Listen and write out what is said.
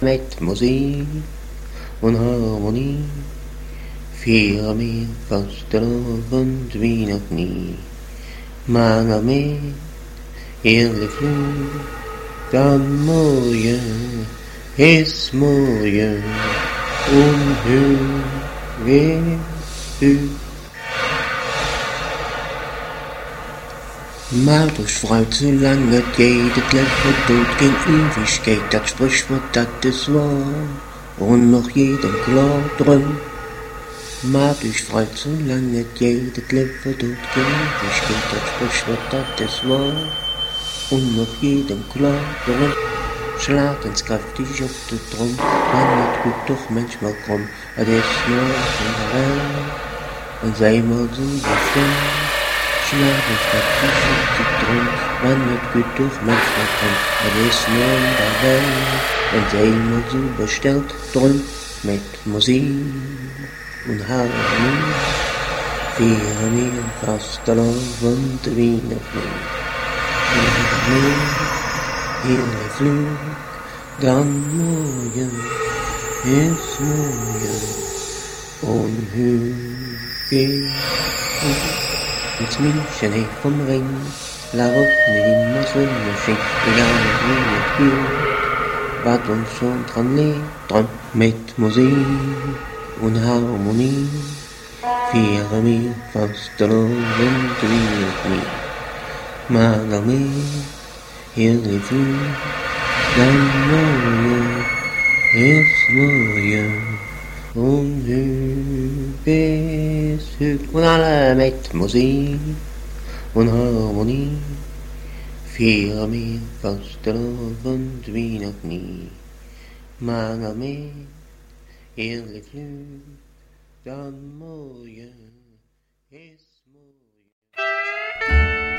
Mit Musik und Harmonie feiern wir Fastenabend wie noch nie. Mange med hele Flut am Morgen ist Morgen und Höhe. Martus freut so lange geht, das Leben tut gen Ewigkeit, das Sprichwort, das ist wahr, und noch jedem klar drin. Martus freut so lange geht, das Leben tut gen Ewigkeit, das Sprichwort, das ist wahr, und noch jedem klar drin. Schlag ins kräftig auf den Drum, man wird gut doch manchmal krumm, das ist nur in der Welt, und sei mal so befreit. Schlag ins kräftig auf den Drum, man wird gut doch manchmal krumm, das ist nur in der Welt, und sei mal so bestellt drum, mit Musik und Harmonie, feiern wir Fastenabend wie noch nie. Hele Flug, dann morgen ist morgen und Hügel. Ins München vom Ring, la Route immer so Maschine, egal wie es geht, was uns schon dran liegt, dran mit Musik und Harmonie, feiern wir Fastenabend wie noch nie. Mager mit hele Flug, dann morgen ist morgen und Hügel ist Hügel. Und alle mit Musik und Harmonie feiern wir Fastenabend wie noch nie. Mager mit hele Flug, dann morgen ist morgen.